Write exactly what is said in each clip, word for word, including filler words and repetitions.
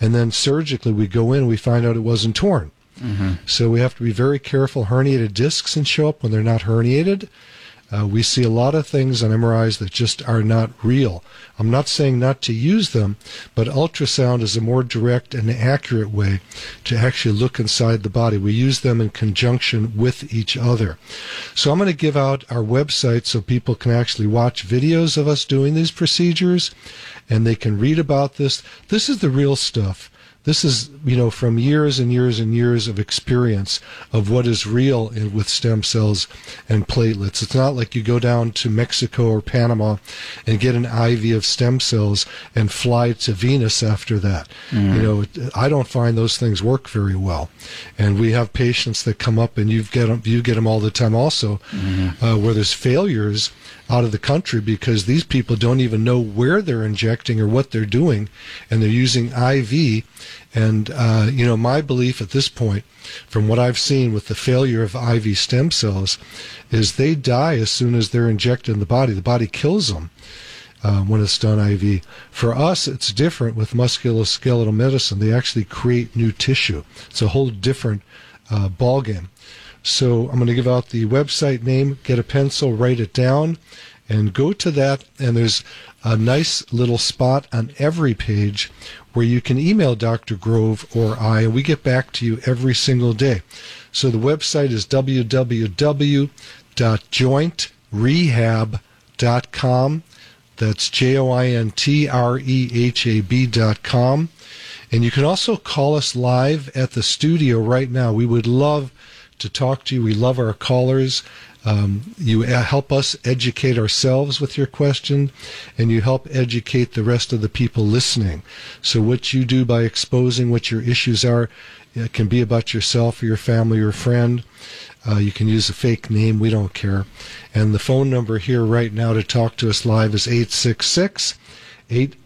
and then surgically we go in, we find out it wasn't torn. Mm-hmm. So we have to be very careful. Herniated discs can show up when they're not herniated. Uh, we see a lot of things on M R Is that just are not real. I'm not saying not to use them, but ultrasound is a more direct and accurate way to actually look inside the body. We use them in conjunction with each other. So I'm going to give out our website so people can actually watch videos of us doing these procedures, and they can read about this. This is the real stuff. This is, you know, from years and years and years of experience of what is real in, with stem cells and platelets. It's not like you go down to Mexico or Panama and get an I V of stem cells and fly to Venus after that. Mm. You know, I don't find those things work very well. And we have patients that come up, and you get them, you get them all the time also, mm-hmm. uh, where there's failures out of the country because these people don't even know where they're injecting or what they're doing, and they're using I V. And, uh, you know, my belief at this point, from what I've seen with the failure of I V stem cells, is they die as soon as they're injected in the body. The body kills them uh, when it's done I V. For us, it's different with musculoskeletal medicine. They actually create new tissue. It's a whole different uh, ballgame. So I'm going to give out the website name, get a pencil, write it down, and go to that, and there's a nice little spot on every page where you can email Doctor Grove or I, and we get back to you every single day. So the website is w w w dot joint rehab dot com. That's J O I N T R E H A B dot com. And you can also call us live at the studio right now. We would love to talk to you. We love our callers. Um, you help us educate ourselves with your question, and you help educate the rest of the people listening. So what you do by exposing what your issues are, it can be about yourself or your family or friend. Uh, you can use a fake name. We don't care. And the phone number here right now to talk to us live is eight six six, eight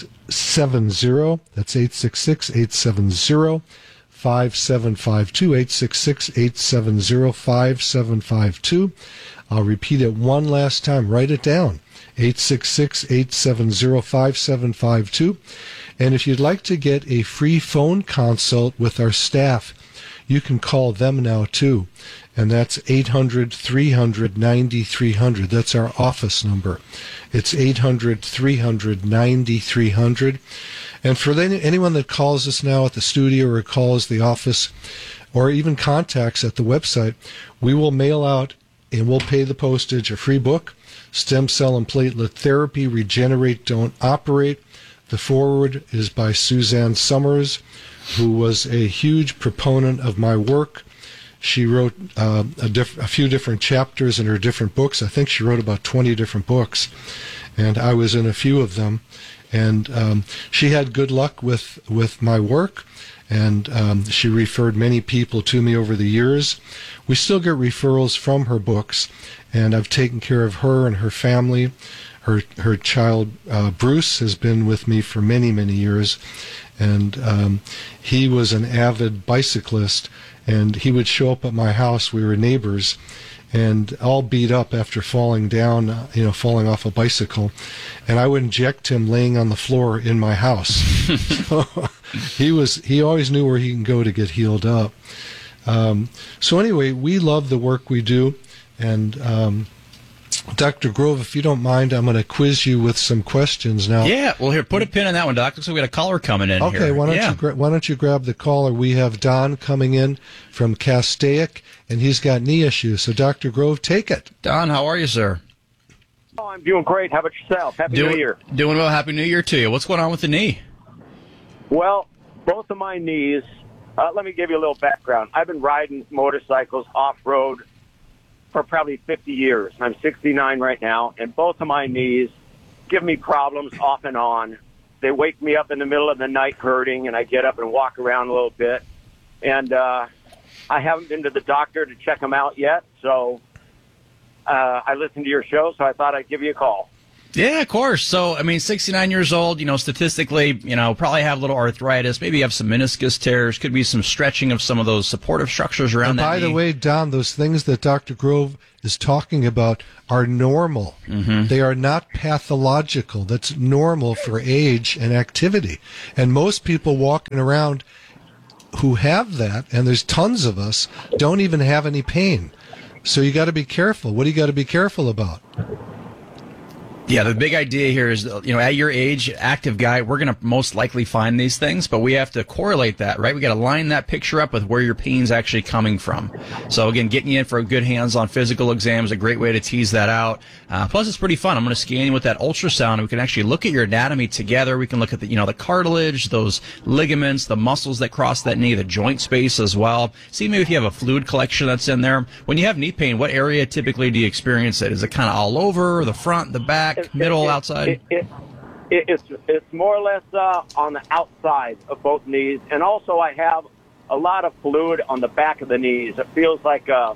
seven zero. That's eight six six, eight seven zero, five seven five two, eight six six, eight seven zero, five seven five two. I'll repeat it one last time. Write it down. eight six six, eight seven zero, five seven five two. And if you'd like to get a free phone consult with our staff, you can call them now too. And that's eight hundred, three hundred, ninety-three hundred. That's our office number. It's eight hundred, three hundred, ninety-three hundred. And for any, anyone that calls us now at the studio or calls the office or even contacts at the website, we will mail out and we'll pay the postage a free book, Stem Cell and Platelet Therapy, Regenerate, Don't Operate. The foreword is by Suzanne Summers, who was a huge proponent of my work. She wrote uh, a, diff- a few different chapters in her different books. I think she wrote about twenty different books, and I was in a few of them. And um, she had good luck with, with my work, and um, she referred many people to me over the years. We still get referrals from her books, and I've taken care of her and her family. Her her child, uh, Bruce, has been with me for many, many years, and um, he was an avid bicyclist, and he would show up at my house. We were neighbors, and all beat up after falling down, uh, you know, falling off a bicycle, and I would inject him laying on the floor in my house. So he was he always knew where he can go to get healed up. Um, so anyway, we love the work we do, and um, Doctor Grove, if you don't mind, I'm going to quiz you with some questions now. Yeah, well, here, put a pin in that one, Doc. Looks like we got a caller coming in okay, here. Okay, why don't yeah. you gra- why don't you grab the caller? We have Don coming in from Castaic, and he's got knee issues. So, Doctor Grove, take it. Don, how are you, sir? Oh, I'm doing great. How about yourself? Happy doing, New Year. Doing well. Happy New Year to you. What's going on with the knee? Well, both of my knees, uh, let me give you a little background. I've been riding motorcycles off-road for probably fifty years. I'm sixty-nine right now, and both of my knees give me problems off and on. They wake me up in the middle of the night hurting, and I get up and walk around a little bit. And uh, I haven't been to the doctor to check them out yet, so uh, I listened to your show, so I thought I'd give you a call. Yeah, of course. So, I mean, sixty-nine years old, you know, statistically, you know, probably have a little arthritis, maybe have some meniscus tears, could be some stretching of some of those supportive structures around and that by knee. the way, Don, those things that Doctor Grove is talking about are normal. Mm-hmm. They are not pathological. That's normal for age and activity. And most people walking around who have that, and there's tons of us, don't even have any pain. So you got to be careful. What do you got to be careful about? Yeah, the big idea here is, you know, at your age, active guy, we're going to most likely find these things, but we have to correlate that, right? We got to line that picture up with where your pain's actually coming from. So again, getting you in for a good hands-on physical exam is a great way to tease that out. Uh, plus, it's pretty fun. I'm going to scan you with that ultrasound, and we can actually look at your anatomy together. We can look at the, you know, the cartilage, those ligaments, the muscles that cross that knee, the joint space as well. See maybe if you have a fluid collection that's in there. When you have knee pain, what area typically do you experience it? Is it kind of all over, the front, the back? It, Middle, it, outside? It, it, it, it's it's more or less uh, on the outside of both knees, and also I have a lot of fluid on the back of the knees. It feels like a,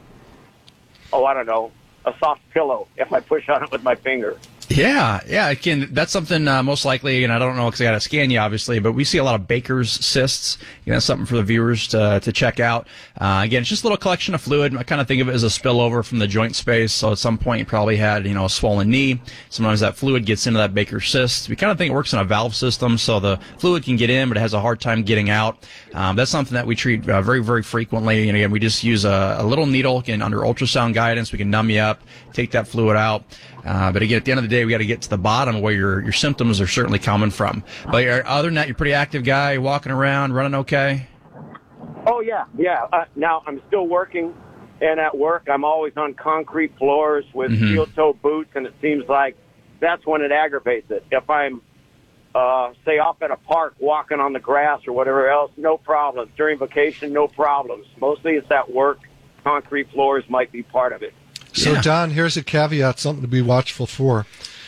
oh I don't know, a soft pillow if I push on it with my finger. Yeah, yeah, it can. That's something uh, most likely, and I don't know because I got to scan you, obviously, but we see a lot of Baker's cysts. You know, that's something for the viewers to to check out. Uh, again, it's just a little collection of fluid. I kind of think of it as a spillover from the joint space. So at some point, you probably had, you know, a swollen knee. Sometimes that fluid gets into that Baker's cyst. We kind of think it works in a valve system, so the fluid can get in, but it has a hard time getting out. Um, that's something that we treat uh, very, very frequently. And again, we just use a, a little needle, again, under ultrasound guidance. We can numb you up, take that fluid out. Uh, but again, at the end of the day, we got to get to the bottom of where your, your symptoms are certainly coming from. But you're, other than that, you're a pretty active guy, walking around, running okay? Oh, yeah, yeah. Uh, now, I'm still working, and at work, I'm always on concrete floors with Mm-hmm. steel-toe boots, and it seems like that's when it aggravates it. If I'm, uh, say, off at a park walking on the grass or whatever else, no problems. During vacation, no problems. Mostly it's at work. Concrete floors might be part of it. So, Yeah. Don, here's a caveat, something to be watchful for.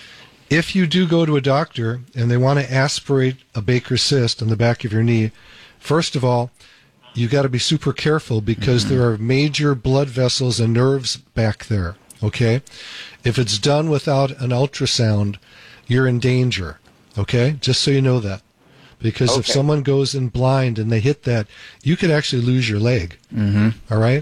If you do go to a doctor and they want to aspirate a Baker's cyst on the back of your knee, first of all, you got to be super careful because mm-hmm. there are major blood vessels and nerves back there, okay? If it's done without an ultrasound, you're in danger, okay? Just so you know that. Because okay. if someone goes in blind and they hit that, you could actually lose your leg, Mm-hmm. all right?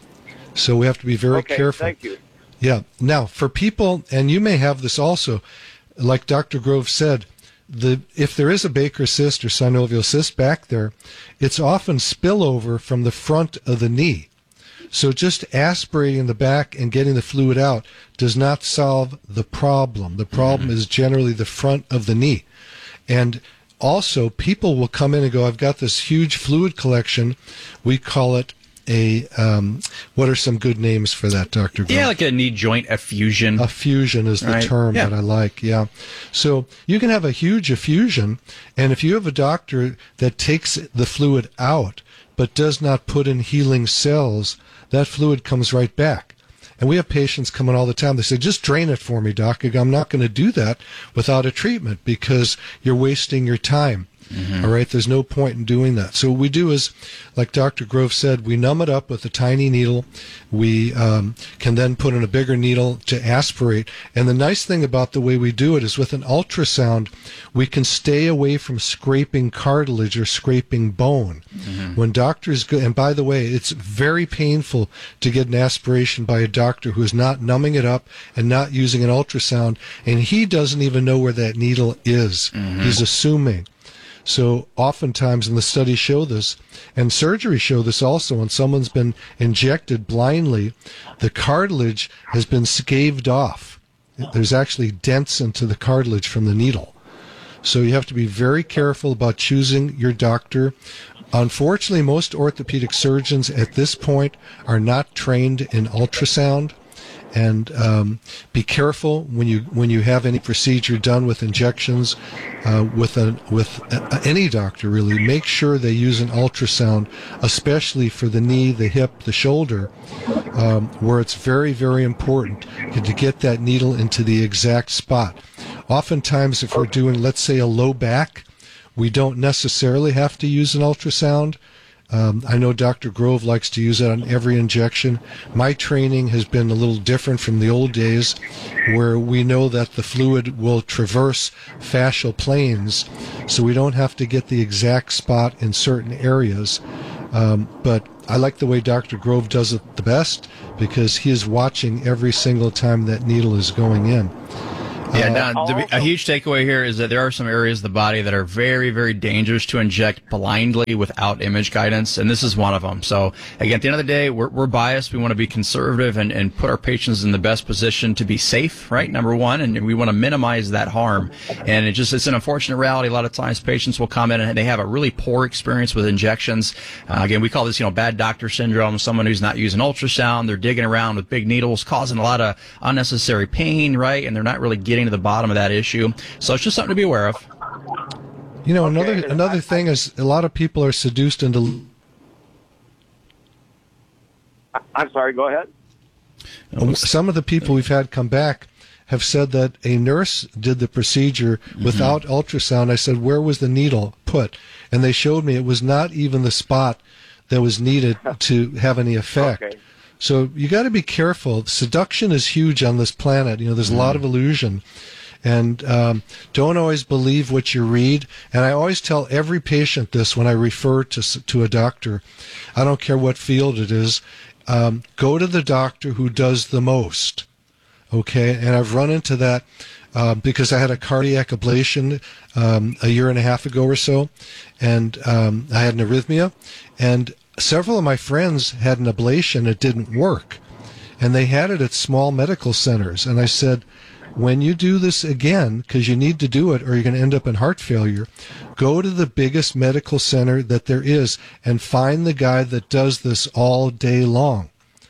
So we have to be very okay, careful. Thank you. Yeah. Now, for people, and you may have this also, like Doctor Grove said, the if there is a Baker's cyst or synovial cyst back there, it's often spillover from the front of the knee. So just aspirating the back and getting the fluid out does not solve the problem. The problem mm-hmm. is generally the front of the knee. And also, people will come in and go, I've got this huge fluid collection. We call it a, um, what are some good names for that, Doctor Grove? Yeah, like a knee joint effusion. Effusion is the Right. term Yeah. that I like, yeah. So you can have a huge effusion, and if you have a doctor that takes the fluid out but does not put in healing cells, that fluid comes right back. And we have patients coming all the time. They say, just drain it for me, doc. I go, I'm not going to do that without a treatment because you're wasting your time. Mm-hmm. All right, there's no point in doing that. So what we do is, like Doctor Grove said, we numb it up with a tiny needle. We um, can then put in a bigger needle to aspirate. And the nice thing about the way we do it is with an ultrasound, we can stay away from scraping cartilage or scraping bone. Mm-hmm. When doctors go, and by the way, it's very painful to get an aspiration by a doctor who is not numbing it up and not using an ultrasound, and he doesn't even know where that needle is. Mm-hmm. He's assuming. So oftentimes, and the studies show this, and surgery show this also, when someone's been injected blindly, the cartilage has been scaved off. There's actually dents into the cartilage from the needle. So you have to be very careful about choosing your doctor. Unfortunately, most orthopedic surgeons at this point are not trained in ultrasound. And um, be careful when you when you have any procedure done with injections, uh, with a with a, any doctor really. Make sure they use an ultrasound, especially for the knee, the hip, the shoulder, um, where it's very very important to get that needle into the exact spot. Oftentimes, if we're doing, let's say, a low back, we don't necessarily have to use an ultrasound. Um, I know Doctor Grove likes to use it on every injection. My training has been a little different from the old days, where we know that the fluid will traverse fascial planes, so we don't have to get the exact spot in certain areas. Um, but I like the way Doctor Grove does it the best, because he is watching every single time that needle is going in. Yeah, now, the, a huge takeaway here is that there are some areas of the body that are very, very dangerous to inject blindly without image guidance, and this is one of them. So, again, at the end of the day, we're, we're biased. We want to be conservative and, and put our patients in the best position to be safe, right, number one, and we want to minimize that harm. And it just it's an unfortunate reality. A lot of times patients will come in and they have a really poor experience with injections. Uh, again, we call this, you know, bad doctor syndrome, someone who's not using ultrasound. They're digging around with big needles, causing a lot of unnecessary pain, right, and they're not really getting to the bottom of that issue. So it's just something to be aware of. You know, another another thing is a lot of people are seduced into... I'm sorry, go ahead. Some of the people we've had come back have said that a nurse did the procedure without mm-hmm. ultrasound. I said, where was the needle put? And they showed me it was not even the spot that was needed to have any effect. Okay. So you got to be careful. Seduction is huge on this planet. You know, there's a lot of illusion. And um, don't always believe what you read. And I always tell every patient this when I refer to to a doctor. I don't care what field it is. Um, go to the doctor who does the most. Okay? And I've run into that uh, because I had a cardiac ablation um, a year and a half ago or so. And um, I had an arrhythmia. And several of my friends had an ablation. It didn't work. And they had it at small medical centers. And I said, when you do this again, because you need to do it or you're going to end up in heart failure, go to the biggest medical center that there is and find the guy that does this all day long.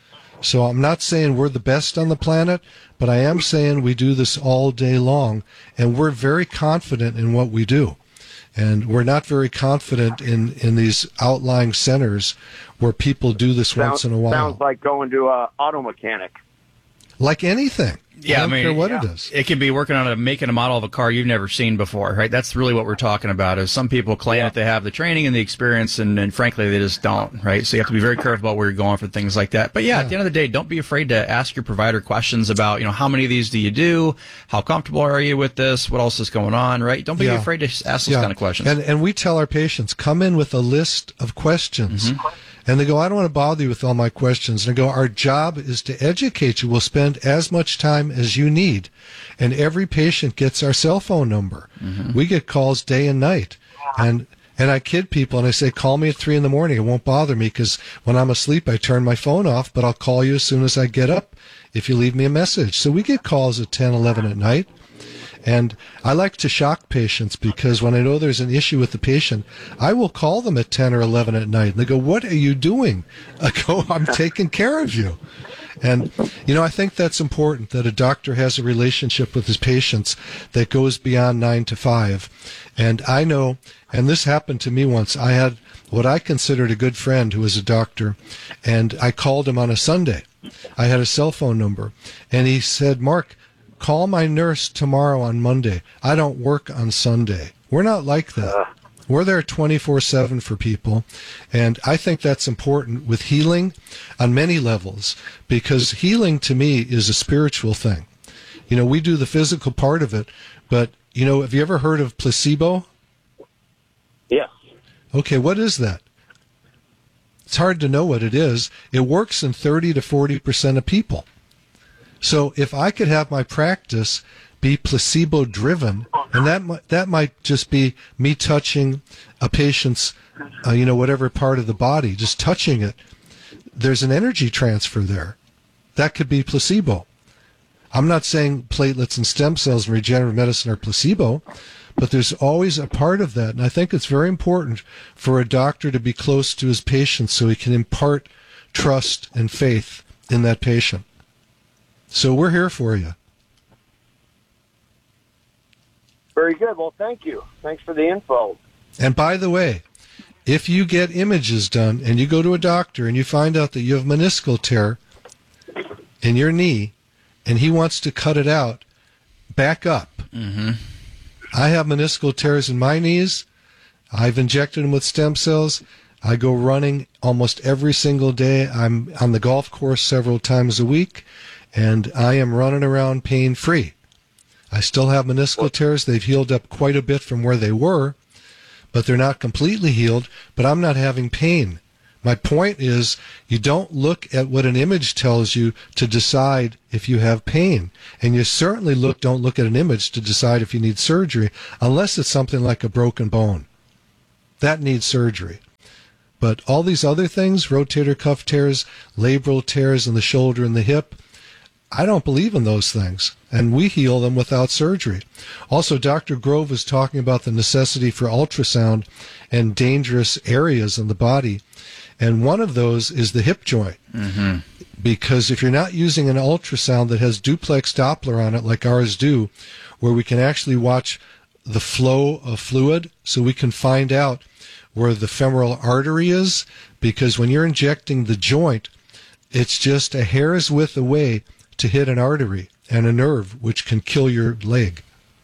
So I'm not saying we're the best on the planet, but I am saying we do this all day long, and we're very confident in what we do. And we're not very confident in, in these outlying centers where people do this sounds, once in a while. Sounds like going to an auto mechanic. Like anything. Yeah, I don't I mean, care what yeah. it is. It could be working on a making a model of a car you've never seen before, right? That's really what we're talking about. Is some people claim yeah. that they have the training and the experience, and, and frankly, they just don't, right? So you have to be very careful about where you're going for things like that. But yeah, yeah, at the end of the day, don't be afraid to ask your provider questions about, you know, how many of these do you do? How comfortable are you with this? What else is going on, right? Don't be yeah. afraid to ask those yeah. kind of questions. And and we tell our patients, come in with a list of questions. Mm-hmm. And they go, I don't want to bother you with all my questions. And I go, our job is to educate you. We'll spend as much time as you need. And every patient gets our cell phone number. Mm-hmm. We get calls day and night. And and I kid people and I say, call me at three in the morning. It won't bother me because when I'm asleep, I turn my phone off, but I'll call you as soon as I get up if you leave me a message. So we get calls at ten, eleven at night. And I like to shock patients because when I know there's an issue with the patient, I will call them at ten or eleven at night. And they go, what are you doing? I go, I'm taking care of you. And, you know, I think that's important, that a doctor has a relationship with his patients that goes beyond nine to five. And I know, and this happened to me once, I had what I considered a good friend who was a doctor, and I called him on a Sunday. I had a cell phone number. And he said, Mark, call my nurse tomorrow on Monday. I don't work on Sunday. We're not like that. We're there twenty-four seven for people. And I think that's important with healing on many levels, because healing to me is a spiritual thing. You know, we do the physical part of it, but, you know, have you ever heard of placebo? Yes. Okay, what is that? It's hard to know what it is. It works in thirty to forty percent of people. So if I could have my practice be placebo-driven, and that might, that might just be me touching a patient's, uh, you know, whatever part of the body, just touching it, there's an energy transfer there. That could be placebo. I'm not saying platelets and stem cells and regenerative medicine are placebo, but there's always a part of that. And I think it's very important for a doctor to be close to his patients so he can impart trust and faith in that patient. So we're here for you. Very good. Well, thank you. Thanks for the info. And by the way, if you get images done and you go to a doctor and you find out that you have meniscal tear in your knee and he wants to cut it out, back up. Mm-hmm. I have meniscal tears in my knees. I've injected them with stem cells. I go running almost every single day. I'm on the golf course several times a week, and I am running around pain-free. I still have meniscal tears. They've healed up quite a bit from where they were, but they're not completely healed, but I'm not having pain. My point is, you don't look at what an image tells you to decide if you have pain. And you certainly look don't look at an image to decide if you need surgery, unless it's something like a broken bone. That needs surgery. But all these other things, rotator cuff tears, labral tears in the shoulder and the hip, I don't believe in those things, and we heal them without surgery. Also, Doctor Grove was talking about the necessity for ultrasound and dangerous areas in the body, and one of those is the hip joint. Mm-hmm. Because if you're not using an ultrasound that has duplex Doppler on it like ours do, where we can actually watch the flow of fluid, so we can find out where the femoral artery is, because when you're injecting the joint, it's just a hair's width away to hit an artery and a nerve, which can kill your leg.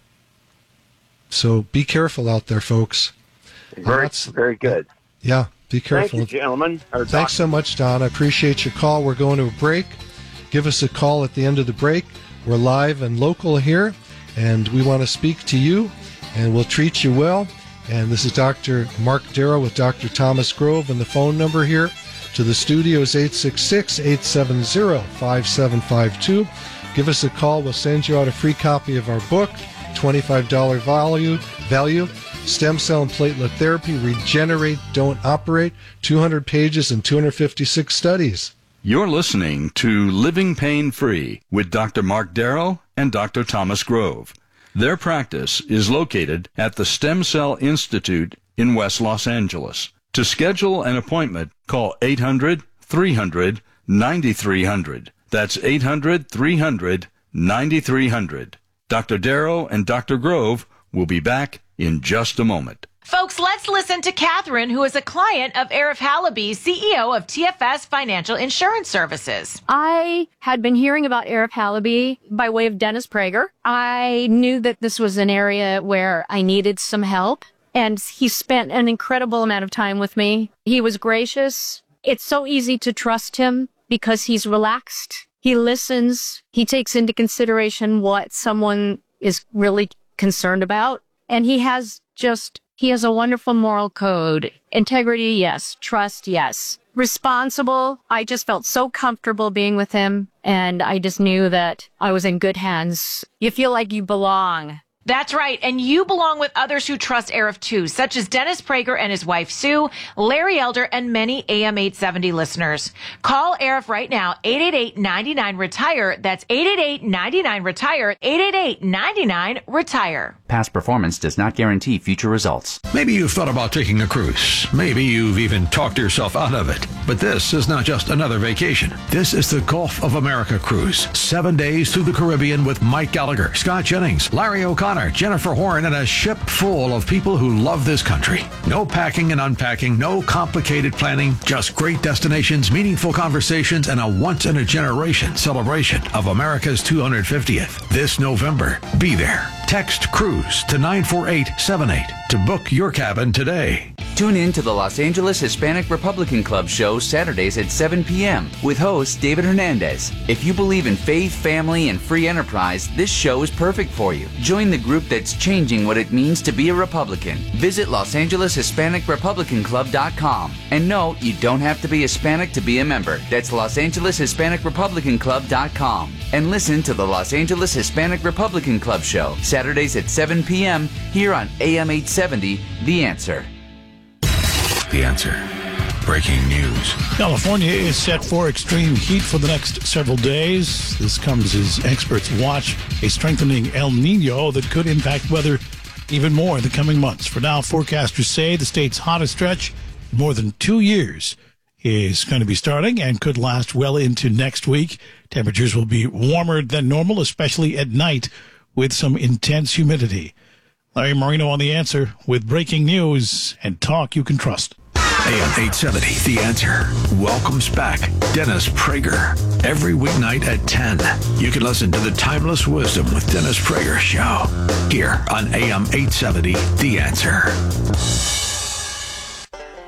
So be careful out there, folks. Very, very good. Yeah, be careful. Thank you, gentlemen. Or Thanks so much, Don. I appreciate your call. We're going to a break. Give us a call at the end of the break. We're live and local here, and we want to speak to you, and we'll treat you well. And this is Doctor Mark Darrow with Doctor Thomas Grove, and the phone number here to the studio is eight six six, eight seven zero, five seven five two. Give us a call. We'll send you out a free copy of our book, twenty-five dollars value, value, Stem Cell and Platelet Therapy, Regenerate, Don't Operate, two hundred pages and two hundred fifty-six studies. You're listening to Living Pain Free with Doctor Mark Darrow and Doctor Thomas Grove. Their practice is located at the Stem Cell Institute in West Los Angeles. To schedule an appointment, call eight hundred, three hundred, ninety-three hundred. That's eight hundred, three hundred, ninety-three hundred. Doctor Darrow and Doctor Grove will be back in just a moment. Folks, let's listen to Catherine, who is a client of Arif Halaby, C E O of T F S Financial Insurance Services. I had been hearing about Arif Halaby by way of Dennis Prager. I knew that this was an area where I needed some help. And he spent an incredible amount of time with me. He was gracious. It's so easy to trust him because he's relaxed. He listens. He takes into consideration what someone is really concerned about. And he has just, he has a wonderful moral code. Integrity, yes. Trust, yes. Responsible. I just felt so comfortable being with him. And I just knew that I was in good hands. You feel like you belong. That's right, and you belong with others who trust Arif too, such as Dennis Prager and his wife Sue, Larry Elder, and many A M eight seventy listeners. Call Arif right now, eight eight eight, nine nine, retire. That's eight eight eight, nine nine, retire, eight eight eight, nine nine, retire. Past performance does not guarantee future results. Maybe you've thought about taking a cruise. Maybe you've even talked yourself out of it. But this is not just another vacation. This is the Gulf of America cruise. Seven days through the Caribbean with Mike Gallagher, Scott Jennings, Larry O'Connor, Jennifer Horn, and a ship full of people who love this country. No packing and unpacking, no complicated planning, just great destinations, meaningful conversations, and a once-in-a-generation celebration of America's two hundred fiftieth. This November, be there. Text CRUISE to nine four eight seven eight to book your cabin today. Tune in to the Los Angeles Hispanic Republican Club show Saturdays at seven p.m. with host David Hernandez. If you believe in faith, family, and free enterprise, this show is perfect for you. Join the group that's changing what it means to be a Republican. Visit Los Angeles Hispanic Republican Club dot com. And no, you don't have to be Hispanic to be a member. That's Los Angeles Hispanic Republican Club dot com. And listen to the Los Angeles Hispanic Republican Club show Saturdays at seven p.m. here on A M eight seventy, The Answer. The Answer. Breaking news. California is set for extreme heat for the next several days. This comes as experts watch a strengthening El Nino that could impact weather even more in the coming months. For now, forecasters say the state's hottest stretch in more than two years is going to be starting and could last well into next week. Temperatures will be warmer than normal, especially at night, with some intense humidity. Larry Marino on The Answer with breaking news and talk you can trust. A M eight seventy, The Answer, welcomes back Dennis Prager. Every weeknight at ten, you can listen to the Timeless Wisdom with Dennis Prager show here on A M eight seventy, The Answer.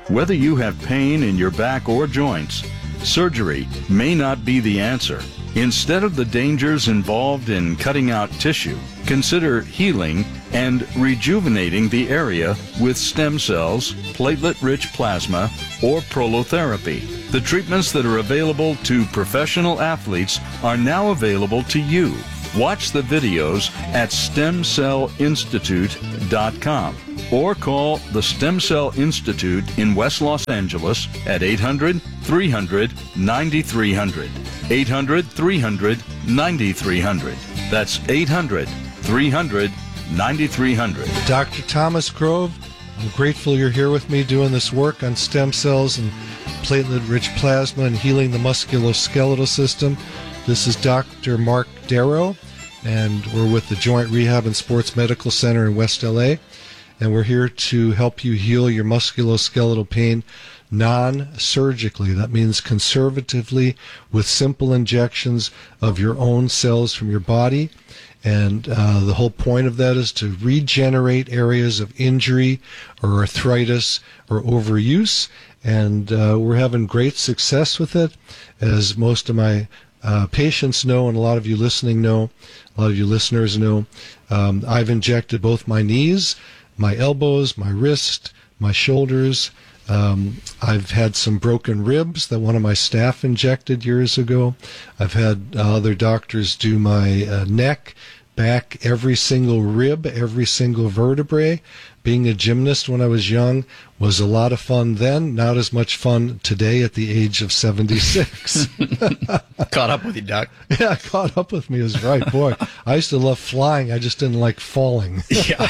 Whether you have pain in your back or joints, surgery may not be the answer. Instead of the dangers involved in cutting out tissue, consider healing and rejuvenating the area with stem cells, platelet-rich plasma, or prolotherapy. The treatments that are available to professional athletes are now available to you. Watch the videos at stem cell institute dot com or call the Stem Cell Institute in West Los Angeles at eight hundred, three hundred, ninety-three hundred. eight hundred, three hundred, ninety-three hundred. That's eight hundred, three hundred, ninety-three hundred. Doctor Thomas Grove, I'm grateful you're here with me doing this work on stem cells and platelet-rich plasma and healing the musculoskeletal system. This is Doctor Mark Darrow, and we're with the Joint Rehab and Sports Medical Center in West L A, and we're here to help you heal your musculoskeletal pain non-surgically. That means conservatively with simple injections of your own cells from your body. And uh, the whole point of that is to regenerate areas of injury or arthritis or overuse. And uh, we're having great success with it, as most of my uh, patients know, and a lot of you listening know, a lot of you listeners know. Um, I've injected both my knees, my elbows, my wrist, my shoulders. Um, I've had some broken ribs that one of my staff injected years ago. I've had uh, other doctors do my uh, neck, back, every single rib, every single vertebrae. Being a gymnast when I was young was a lot of fun then, not as much fun today at the age of seventy-six. Caught up with you, Doc. Yeah, caught up with me is right. Boy, I used to love flying. I just didn't like falling. Yeah.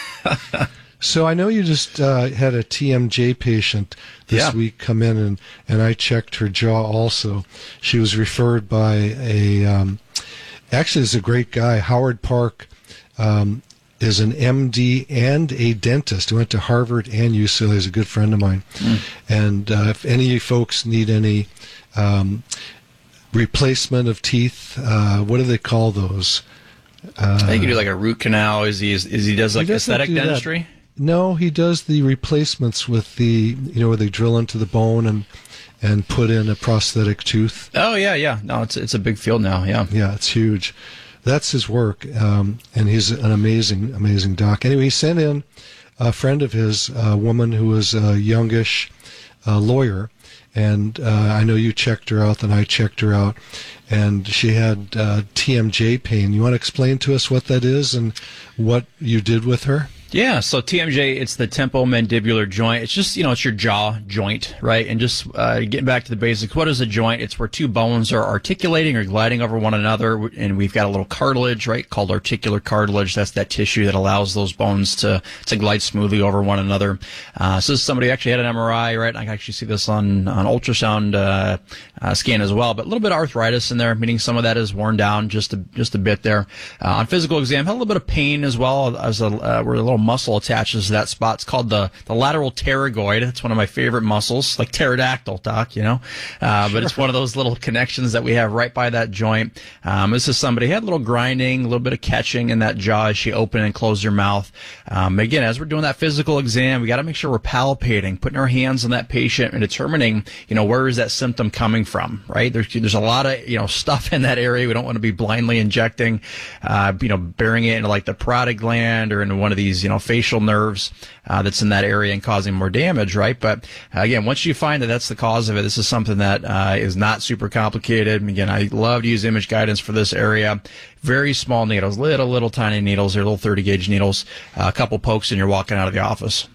So I know you just uh, had a T M J patient this Yeah. week come in, and, and I checked her jaw also. She was referred by a, um, actually it's a great guy, Howard Park, um, is an M D and a dentist. He went to Harvard and U C L A. He's a good friend of mine. Mm. And uh, if any of you folks need any um, replacement of teeth, uh, what do they call those? Uh, I think you do like a root canal. Is he is, is he does like he doesn't aesthetic do that. dentistry? No, he does the replacements with the, you know, where they drill into the bone and and put in a prosthetic tooth. Oh yeah, yeah. No, it's it's a big field now. Yeah. Yeah, it's huge. That's his work, um, and he's an amazing, amazing doc. Anyway, he sent in a friend of his, a woman who was a youngish uh, lawyer, and uh, I know you checked her out, and I checked her out, and she had uh, T M J pain. You want to explain to us what that is and what you did with her? Yeah, so T M J, it's the temporomandibular joint. It's just, you know, it's your jaw joint, right? And just uh, getting back to the basics, what is a joint? It's where two bones are articulating or gliding over one another, and we've got a little cartilage, right, called articular cartilage. That's that tissue that allows those bones to, to glide smoothly over one another. Uh, so this is somebody who actually had an M R I, right? I can actually see this on, on ultrasound uh, uh, scan as well, but a little bit of arthritis in there, meaning some of that is worn down just a, just a bit there. Uh, on physical exam, had a little bit of pain as well, as a, uh, where a little muscle attaches to that spot. It's called the, the lateral pterygoid. It's one of my favorite muscles, like pterodactyl, Doc, you know. Uh, sure. But it's one of those little connections that we have right by that joint. Um, this is somebody who had a little grinding, a little bit of catching in that jaw as she opened and closed her mouth. Um, again, as we're doing that physical exam, we got to make sure we're palpating, putting our hands on that patient and determining, you know, where is that symptom coming from, right? There's, there's a lot of, you know, stuff in that area. We don't want to be blindly injecting, uh, you know, burying it into like the parotid gland or into one of these, you know, facial nerves uh, that's in that area and causing more damage, right? But uh, again, once you find that that's the cause of it, this is something that uh, is not super complicated. Again, I love to use image guidance for this area. Very small needles, little, little tiny needles. They're little thirty gauge needles, uh, a couple pokes, and you're walking out of the office.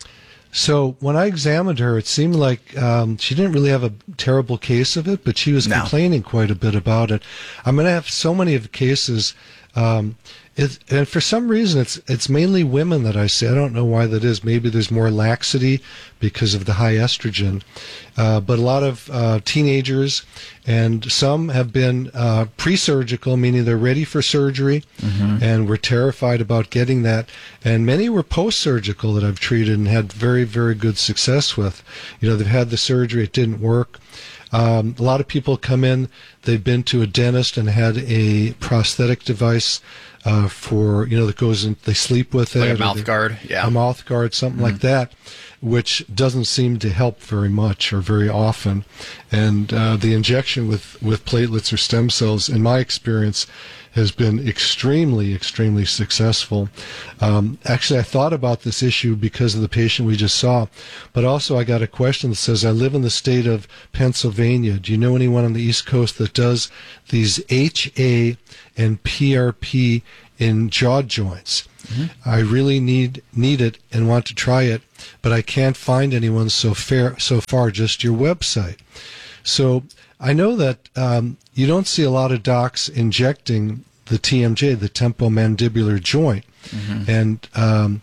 So when I examined her, it seemed like um, she didn't really have a terrible case of it, but she was no. complaining quite a bit about it. I'm going to have so many of the cases. Um, it, and for some reason, it's it's mainly women that I see. I don't know why that is. Maybe there's more laxity because of the high estrogen. Uh, but a lot of uh, teenagers, and some have been uh, pre-surgical, meaning they're ready for surgery, mm-hmm. and were terrified about getting that. And many were post-surgical that I've treated and had very, very good success with. You know, they've had the surgery, it didn't work. Um, a lot of people come in, they've been to a dentist and had a prosthetic device uh, for, you know, that goes in, they sleep with it. Like a mouth guard, yeah. A mouth guard, something mm-hmm. like that. which doesn't seem to help very much or very often. And uh, the injection with, with platelets or stem cells, in my experience, has been extremely, extremely successful. Um, actually, I thought about this issue because of the patient we just saw, but also I got a question that says, I live in the state of Pennsylvania. Do you know anyone on the East Coast that does these H A and P R P in jaw joints? Mm-hmm. I really need need it and want to try it, but I can't find anyone so fair so far, just your website. So I know that um, you don't see a lot of docs injecting the T M J, the temporomandibular joint, mm-hmm. and um,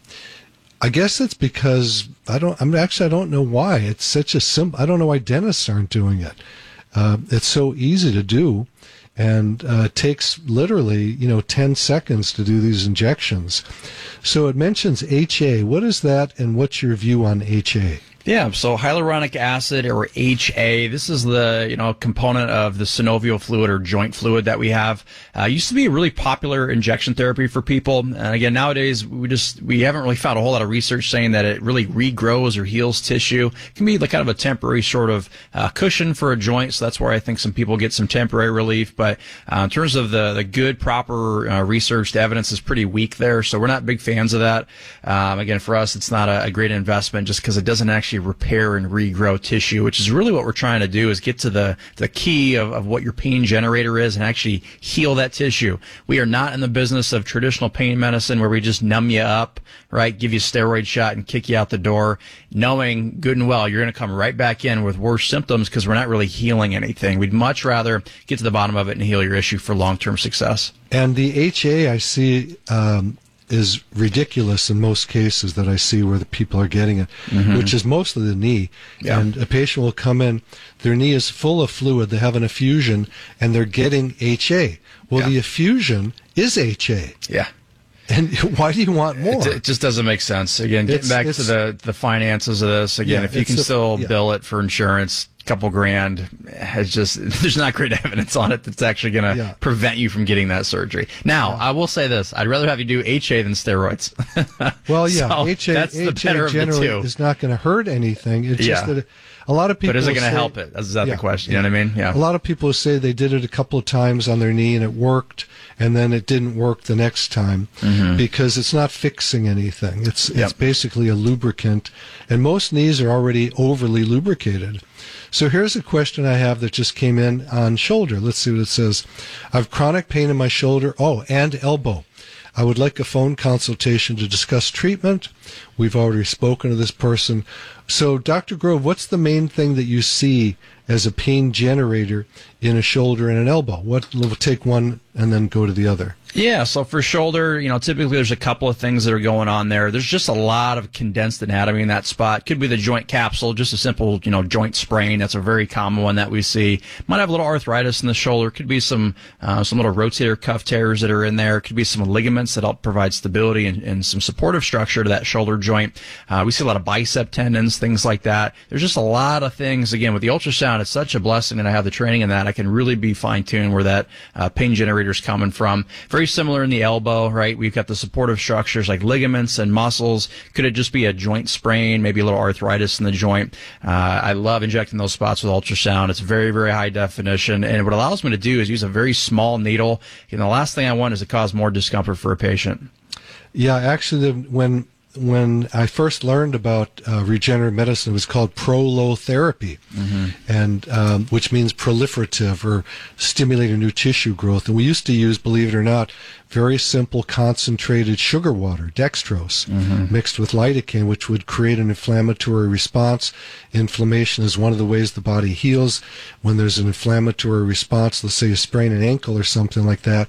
I guess it's because I don't. I'm actually I don't know why. It's such a simple. I don't know why dentists aren't doing it. Uh, it's so easy to do, and uh, it takes literally you know ten seconds to do these injections. So it mentions H A. What is that, and what's your view on H A? Yeah, so hyaluronic acid, or H A, this is the, you know, component of the synovial fluid or joint fluid that we have. Uh, used to be a really popular injection therapy for people. And again, nowadays, we just, we haven't really found a whole lot of research saying that it really regrows or heals tissue. It can be like kind of a temporary sort of uh, cushion for a joint, so that's where I think some people get some temporary relief. But uh, in terms of the, the good, proper uh, research, the evidence is pretty weak there, so we're not big fans of that. Um, again, for us, it's not a, a great investment just because it doesn't actually repair and regrow tissue, which is really what we're trying to do, is get to the, the key of, of what your pain generator is and actually heal that tissue. We are not in the business of traditional pain medicine where we just numb you up, right, give you a steroid shot and kick you out the door, knowing good and well you're going to come right back in with worse symptoms because we're not really healing anything. We'd much rather get to the bottom of it and heal your issue for long-term success. And the H A I see um, is ridiculous in most cases that I see where the people are getting it, mm-hmm. which is mostly the knee. Yeah. And a patient will come in, their knee is full of fluid, they have an effusion, and they're getting H A. Well, yeah. the effusion is H A. Yeah. And why do you want more? It, it just doesn't make sense. Again, getting it's, back it's, to the, the finances of this, again, yeah, if you can a, still yeah. bill it for insurance, couple grand, has just, there's not great evidence on it that's actually going to yeah. prevent you from getting that surgery. Now, yeah. I will say this, I'd rather have you do H A than steroids. Well, yeah, so H A, that's the H A better generally of the two. Is not going to hurt anything. It's yeah. just that a lot of people But is it going to say, help it? Is that yeah, the question? Yeah. You know what I mean? Yeah. A lot of people say they did it a couple of times on their knee and it worked, and then it didn't work the next time mm-hmm. because it's not fixing anything. It's yep. it's basically a lubricant, and most knees are already overly lubricated. So here's a question I have that just came in on shoulder. Let's see what it says. I have chronic pain in my shoulder, oh, and elbow. I would like a phone consultation to discuss treatment. We've already spoken to this person. So, Doctor Grove, what's the main thing that you see as a pain generator in a shoulder and an elbow? What, we'll take one and then go to the other. Yeah, so for shoulder, you know, typically there's a couple of things that are going on there. There's just a lot of condensed anatomy in that spot. Could be the joint capsule, just a simple, you know, joint sprain. That's a very common one that we see. Might have a little arthritis in the shoulder. Could be some uh, some little rotator cuff tears that are in there. Could be some ligaments that help provide stability and, and some supportive structure to that shoulder joint. Uh, we see a lot of bicep tendons, things like that. There's just a lot of things. Again, with the ultrasound, it's such a blessing, and I have the training in that. I can really be fine-tuned where that uh, pain generator is coming from. Very similar in the elbow, right? We've got the supportive structures like ligaments and muscles. Could it just be a joint sprain, maybe a little arthritis in the joint? Uh, I love injecting those spots with ultrasound. It's very, very high definition. And what it allows me to do is use a very small needle. And the last thing I want is to cause more discomfort for a patient. Yeah, actually, when when I first learned about uh, regenerative medicine, it was called prolotherapy, mm-hmm. and um, which means proliferative or stimulating new tissue growth. And we used to use, believe it or not, very simple concentrated sugar water, dextrose, mm-hmm. mixed with lidocaine, which would create an inflammatory response. Inflammation is one of the ways the body heals. When there's an inflammatory response, let's say you sprain an ankle or something like that,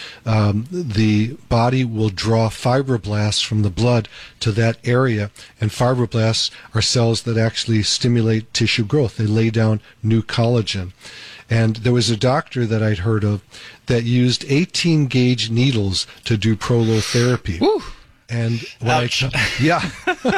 um, the body will draw fibroblasts from the blood to that area, and fibroblasts are cells that actually stimulate tissue growth. They lay down new collagen. And there was a doctor that I'd heard of that used eighteen gauge needles to do prolotherapy. Woo. And when I, yeah.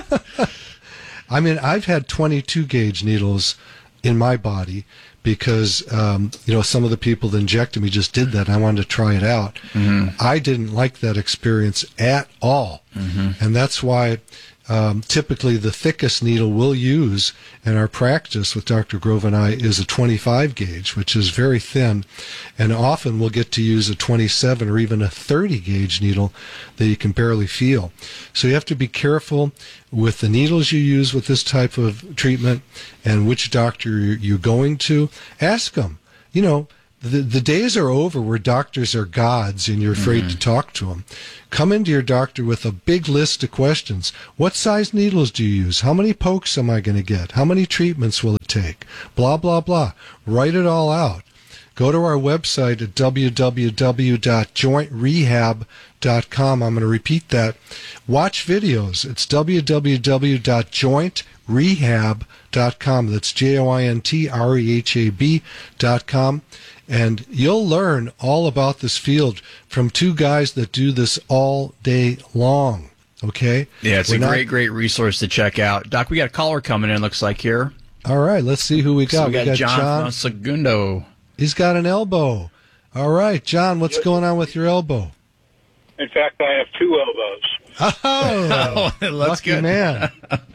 I mean, I've had twenty-two gauge needles in my body because, um, you know, some of the people that injected me just did that. And I wanted to try it out. Mm-hmm. I didn't like that experience at all. Mm-hmm. And that's why Um, typically, the thickest needle we'll use in our practice with Doctor Grove and I is a twenty-five gauge, which is very thin, and often we'll get to use a twenty-seven or even a thirty gauge needle that you can barely feel. So you have to be careful with the needles you use with this type of treatment and which doctor you're going to. Ask them. You know, the, the days are over where doctors are gods and you're afraid mm-hmm. to talk to them. Come into your doctor with a big list of questions. What size needles do you use? How many pokes am I going to get? How many treatments will it take? Blah, blah, blah. Write it all out. Go to our website at w w w dot joint rehab dot com. I'm going to repeat that. Watch videos. It's w w w dot joint rehab dot com. That's J O I N T R E H A B dot com. And you'll learn all about this field from two guys that do this all day long. Okay? Yeah, it's We're a not... great, great resource to check out. Doc, we got a caller coming in, looks like here. All right, let's see who we got. So we, got we got John, John from Segundo. He's got an elbow. All right, John, what's going on with your elbow? In fact, I have two elbows. Oh, oh lucky good. man.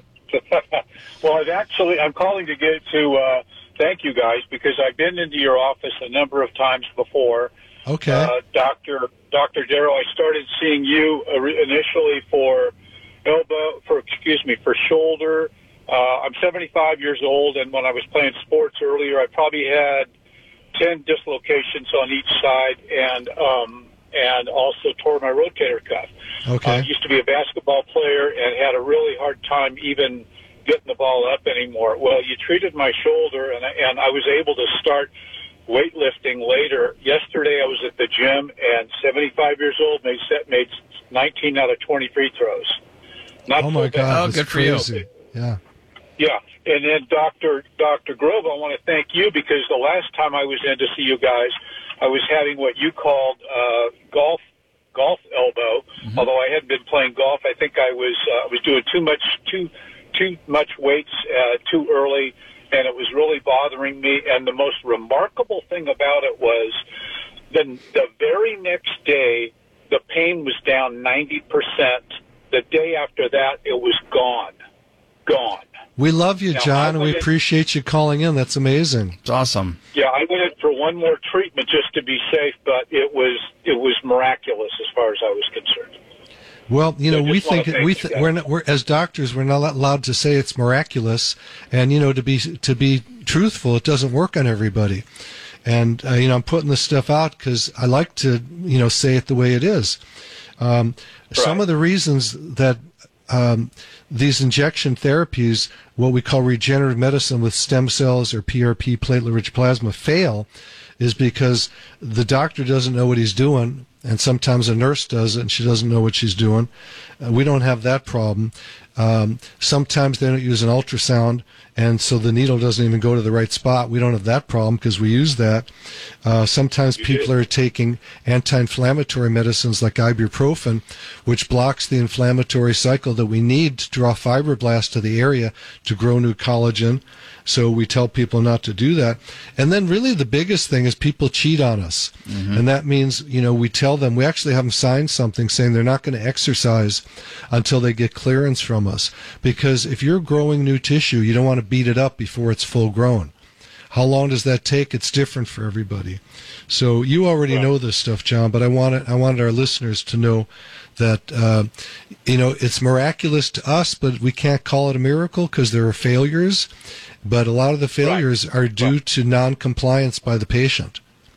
Well, I've actually, I'm calling to get to uh, thank you guys because I've been into your office a number of times before. Okay. Uh, Doctor Doctor Darrow, I started seeing you initially for elbow, for excuse me, for shoulder. Uh, I'm seventy-five years old, and when I was playing sports earlier, I probably had ten dislocations on each side, and um, and also tore my rotator cuff. Okay. I used to be a basketball player and had a really hard time even getting the ball up anymore. Well, you treated my shoulder, and I, and I was able to start weightlifting later. Yesterday, I was at the gym, and seventy-five years old, made set made nineteen out of twenty free throws. Not oh my so God! bad. Oh, good for crazy. you. Yeah. Yeah, and then Doctor Doctor Grove, I want to thank you because the last time I was in to see you guys, I was having what you called uh, golf golf elbow. Mm-hmm. Although I hadn't been playing golf, I think I was uh, was doing too much too too much weights uh, too early, and it was really bothering me. And the most remarkable thing about it was the the very next day, the pain was down ninety percent. The day after that, it was gone, gone. We love you, now, John, and we in, appreciate you calling in. That's amazing. It's awesome. Yeah, I went in for one more treatment just to be safe, but it was it was miraculous as far as I was concerned. Well, you so know, we think we th- we're, not, we're as doctors we're not allowed to say it's miraculous, and you know, to be to be truthful, it doesn't work on everybody. And uh, you know, I'm putting this stuff out because I like to you know say it the way it is. Um, right. Some of the reasons that Um, these injection therapies, what we call regenerative medicine with stem cells or P R P, platelet-rich plasma, fail is because the doctor doesn't know what he's doing, and sometimes a nurse does it, and she doesn't know what she's doing. Uh, we don't have that problem. Um, sometimes they don't use an ultrasound, and so the needle doesn't even go to the right spot. We don't have that problem because we use that. Uh, sometimes people are taking anti-inflammatory medicines like ibuprofen, which blocks the inflammatory cycle that we need to draw fibroblasts to the area to grow new collagen. So we tell people not to do that. And then really the biggest thing is people cheat on us. Mm-hmm. And that means, you know, we tell them, we actually have them sign something saying they're not going to exercise until they get clearance from us. Because if you're growing new tissue, you don't want to beat it up before it's full grown. How long does that take? It's different for everybody. So you already know this stuff, John, but I wanted, I wanted our listeners to know that, uh, you know, it's miraculous to us, but we can't call it a miracle because there are failures. But a lot of the failures right. are due right. to non-compliance by the patient.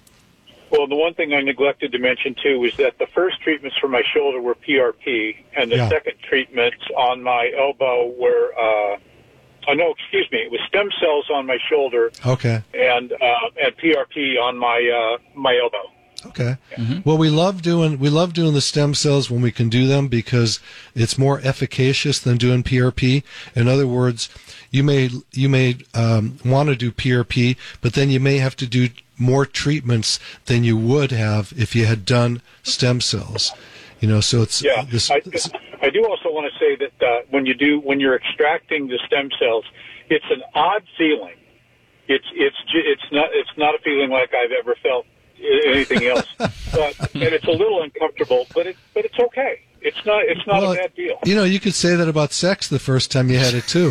Well, the one thing I neglected to mention, too, was that the first treatments for my shoulder were P R P, and the yeah. second treatments on my elbow were, uh, oh, no, excuse me, it was stem cells on my shoulder okay. and uh, and P R P on my uh, my elbow. Okay. Mm-hmm. Well, we love doing we love doing the stem cells when we can do them because it's more efficacious than doing P R P. In other words, you may you may um, want to do P R P, but then you may have to do more treatments than you would have if you had done stem cells. You know, so it's yeah. This, I, this, I do also want to say that uh, when you do when you're extracting the stem cells, it's an odd feeling. It's it's it's not it's not a feeling like I've ever felt anything else, but and it's a little uncomfortable, but it but it's okay. It's not. It's not Well, a bad deal. You know, you could say that about sex the first time you had it too.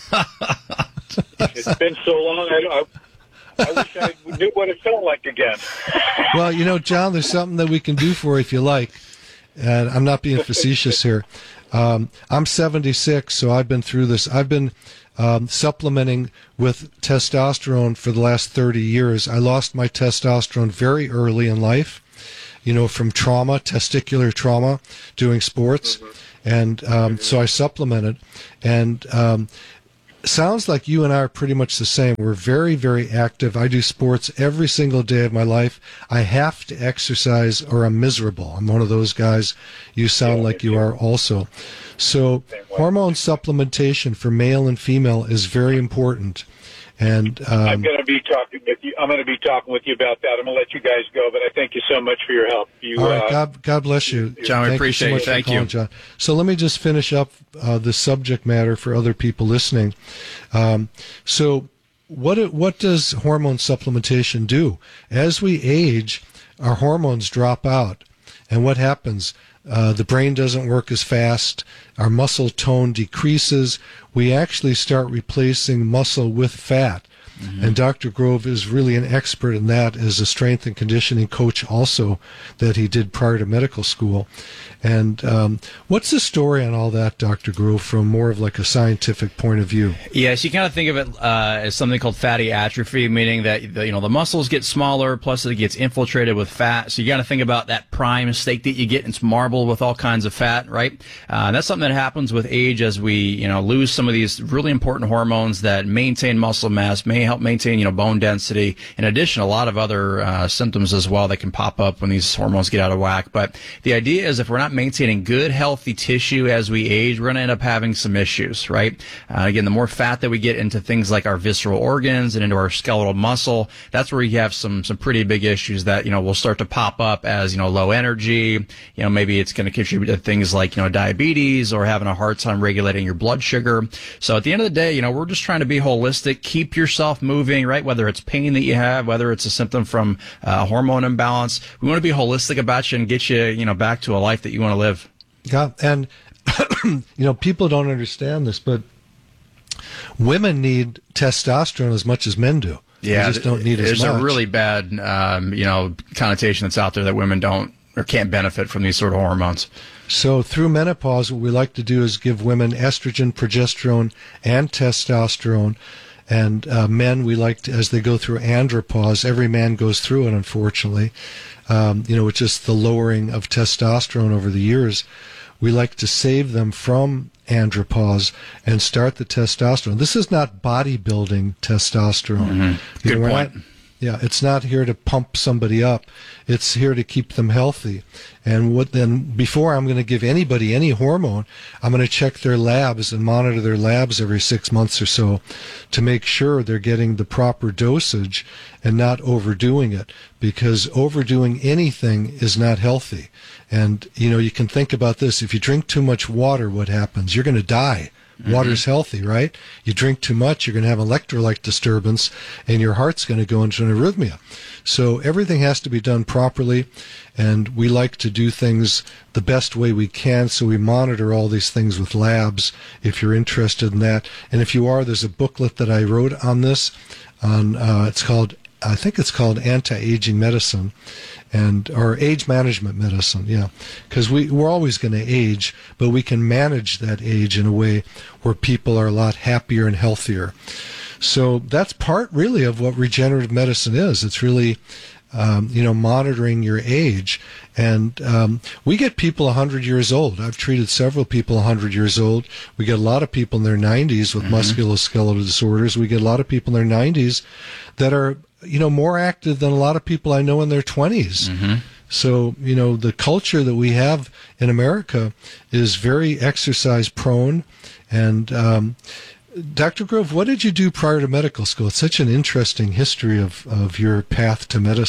It's been so long. I, I, I wish I knew what it felt like again. Well, you know, John, there's something that we can do for you if you like. And I'm not being facetious here. Um, I'm seventy-six, so I've been through this. I've been um, supplementing with testosterone for the last thirty years. I lost my testosterone very early in life, you know, from trauma, testicular trauma, doing sports. And um, so I supplemented. And um, sounds like you and I are pretty much the same. We're very, very active. I do sports every single day of my life. I have to exercise or I'm miserable. I'm one of those guys. You sound like you are also. So hormone supplementation for male and female is very important. And um, I'm going to be talking with you. I'm going to be talking with you about that. I'm going to let you guys go, but I thank you so much for your help. You, all right, uh, God, God bless you, John. We Thank appreciate you. you. So much Thank for calling, you, John. So let me just finish up uh, the subject matter for other people listening. Um, so, what what does hormone supplementation do? As we age, our hormones drop out, and what happens? Uh, the brain doesn't work as fast. Our muscle tone decreases. We actually start replacing muscle with fat. Mm-hmm. And Doctor Grove is really an expert in that as a strength and conditioning coach also that he did prior to medical school. And um, what's the story on all that, Doctor Grove, from more of like a scientific point of view? Yes, you kind of think of it uh, as something called fatty atrophy, meaning that the, you know the muscles get smaller, plus it gets infiltrated with fat. So you got to think about that prime steak that you get. It's marbled with all kinds of fat, right? Uh, and that's something that happens with age as we you know lose some of these really important hormones that maintain muscle mass, may help maintain you know bone density. In addition, a lot of other uh, symptoms as well that can pop up when these hormones get out of whack. But the idea is if we're not maintaining good, healthy tissue as we age, we're going to end up having some issues, right? Uh, again, the more fat that we get into things like our visceral organs and into our skeletal muscle, that's where you have some some pretty big issues that, you know, will start to pop up as, you know, low energy. You know, maybe it's going to contribute to things like, you know, diabetes or having a hard time regulating your blood sugar. So at the end of the day, you know, we're just trying to be holistic, keep yourself moving, right? Whether it's pain that you have, whether it's a symptom from uh, hormone imbalance, we want to be holistic about you and get you, you know, back to a life that you want to live. Yeah, and you know, people don't understand this, but women need testosterone as much as men do. Yeah, they just don't need as there's much. There's a really bad, um, you know, connotation that's out there that women don't or can't benefit from these sort of hormones. So through menopause, what we like to do is give women estrogen, progesterone, and testosterone. And uh, men, we like to, as they go through andropause, every man goes through it, unfortunately, um, you know, which is the lowering of testosterone over the years. We like to save them from andropause and start the testosterone. This is not bodybuilding testosterone. Mm-hmm. Good know, point. Not, yeah, it's not here to pump somebody up. It's here to keep them healthy. And what then, before I'm going to give anybody any hormone, I'm going to check their labs and monitor their labs every six months or so to make sure they're getting the proper dosage and not overdoing it, because overdoing anything is not healthy. And, you know, you can think about this. If you drink too much water, what happens? You're going to die. Mm-hmm. Water's healthy, right? You drink too much, you're going to have electrolyte disturbance, and your heart's going to go into an arrhythmia. So everything has to be done properly, and we like to do things the best way we can, so we monitor all these things with labs if you're interested in that. And if you are, there's a booklet that I wrote on this. On uh, it's called, I think it's called Anti-Aging Medicine, and or age management medicine, yeah, because we we're always going to age, but we can manage that age in a way where people are a lot happier and healthier. So that's part really of what regenerative medicine is. It's really um, you know monitoring your age, and um, we get people one hundred years old. I've treated several people one hundred years old. We get a lot of people in their nineties with mm-hmm. musculoskeletal disorders. We get a lot of people in their nineties that are you know, more active than a lot of people I know in their twenties. Mm-hmm. So, you know, the culture that we have in America is very exercise prone. And um, Doctor Grove, what did you do prior to medical school? It's such an interesting history of, of your path to medicine.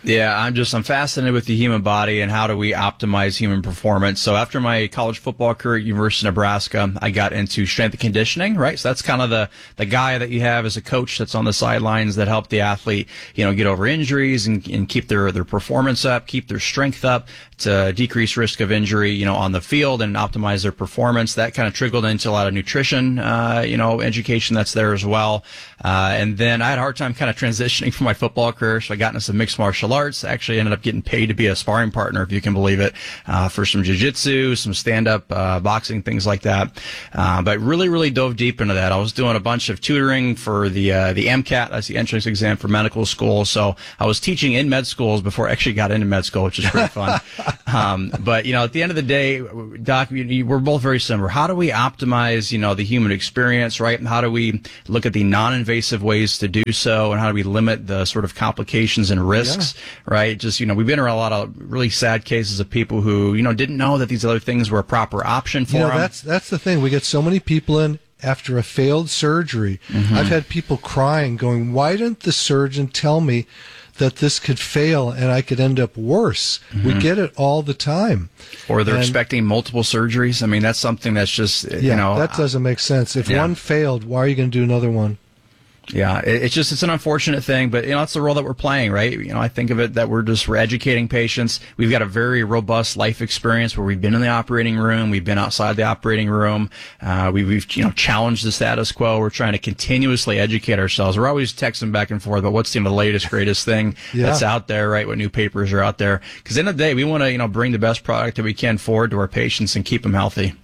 Yeah, I'm just, I'm fascinated with the human body and how do we optimize human performance. So after my college football career at University of Nebraska, I got into strength and conditioning, right? So that's kind of the, the guy that you have as a coach that's on the sidelines that help the athlete, you know, get over injuries and, and keep their, their performance up, keep their strength up to decrease risk of injury, you know, on the field and optimize their performance. That kind of trickled into a lot of nutrition, uh, you know, education that's there as well. Uh, and then I had a hard time kind of transitioning from my football career. So I got into some mixed martial arts. I actually ended up getting paid to be a sparring partner, if you can believe it, uh, for some jiu-jitsu, some stand-up, uh, boxing, things like that. Uh, but really, really dove deep into that. I was doing a bunch of tutoring for the, uh, the MCAT. That's the entrance exam for medical school. So I was teaching in med schools before I actually got into med school, which is pretty fun. Um, but, you know, at the end of the day, Doc, we're both very similar. How do we optimize, you know, the human experience, right? And how do we look at the non-invasive ways to do so? And how do we limit the sort of complications and risks, yeah. right? Just, you know, we've been around a lot of really sad cases of people who, you know, didn't know that these other things were a proper option for you know, them. That's, that's the thing. We get so many people in after a failed surgery. Mm-hmm. I've had people crying, going, why didn't the surgeon tell me that this could fail and I could end up worse? Mm-hmm. We get it all the time. Or they're and, expecting multiple surgeries. I mean, that's something that's just, yeah, you know. that doesn't make sense. If yeah. one failed, why are you going to do another one? Yeah, it's just, it's an unfortunate thing, but, you know, that's the role that we're playing, right? You know, I think of it that we're just, we're educating patients. We've got a very robust life experience where we've been in the operating room, we've been outside the operating room, uh, we, we've, you know, challenged the status quo. We're trying to continuously educate ourselves. We're always texting back and forth about what's, you know, the latest, greatest thing yeah. that's out there, right? What new papers are out there. Because at the end of the day, we want to, you know, bring the best product that we can forward to our patients and keep them healthy.